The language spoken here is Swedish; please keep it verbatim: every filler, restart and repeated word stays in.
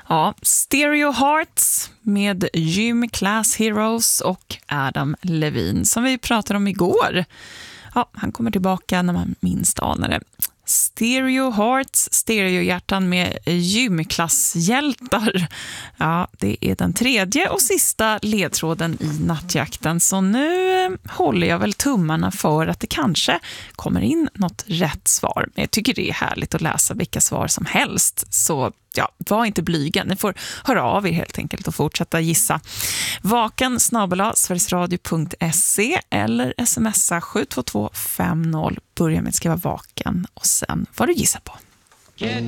Ja, Stereo Hearts med Gym Class Heroes och Adam Levine som vi pratade om igår. Ja, han kommer tillbaka när man minst anar det. Stereo Hearts, stereohjärtan med gymklasshjältar. Ja, det är den tredje och sista ledtråden i nattjakten. Så nu håller jag väl tummarna för att det kanske kommer in något rätt svar. Men jag tycker det är härligt att läsa vilka svar som helst. Så ja, var inte blyga. Ni får höra av er helt enkelt och fortsätta gissa. Vaken snabel-a sverigesradio punkt se eller smsa sju två två fem noll. Börja med att skriva vaken och sen vad du gissar på.